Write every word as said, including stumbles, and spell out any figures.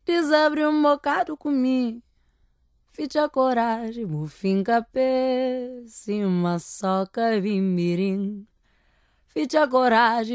desabre um bocado comigo. Ficha coragem, bufinca pé, cima soca bimirim. Ficha coragem.